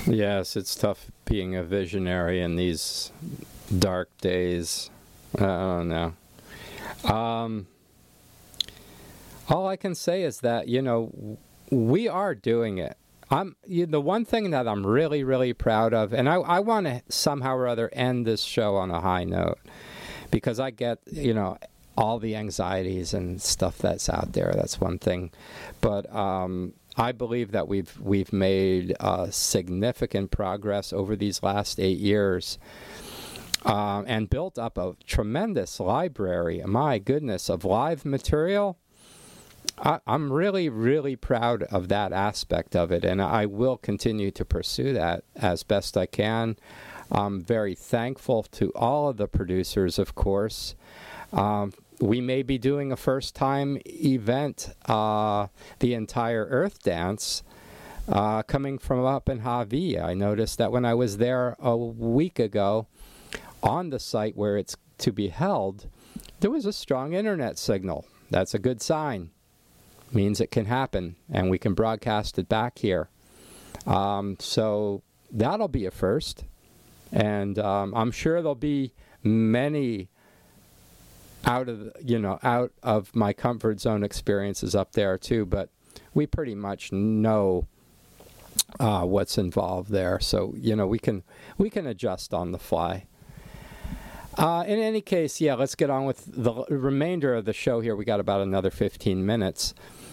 Yes, it's tough being a visionary in these dark days. I don't know. Um, all I can say is that, we are doing it. The one thing that I'm really, really proud of, and I want to somehow or other end this show on a high note, because I get, all the anxieties and stuff that's out there. That's one thing. But I believe that we've made significant progress over these last 8 years, and built up a tremendous library, my goodness, of live material. I'm really, really proud of that aspect of it, and I will continue to pursue that as best I can. I'm very thankful to all of the producers, of course. We may be doing a first-time event, the entire Earth Dance, coming from up in Hawaii. I noticed that when I was there a week ago, on the site where it's to be held, there was a strong internet signal. That's a good sign. Means it can happen, and we can broadcast it back here. So that'll be a first, and I'm sure there'll be many out of my comfort zone experiences up there too. But we pretty much know what's involved there, so we can adjust on the fly. In any case, let's get on with the remainder of the show here. We got about another 15 minutes.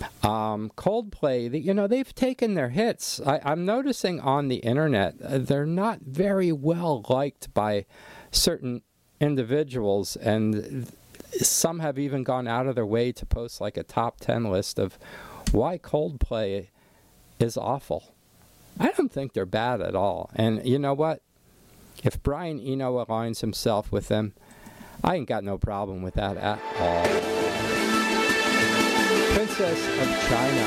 Coldplay, they've taken their hits. I'm noticing on the internet, they're not very well liked by certain individuals, and some have even gone out of their way to post like a top 10 list of why Coldplay is awful. I don't think they're bad at all. And you know what? If Brian Eno aligns himself with them, I ain't got no problem with that at all. Princess of China.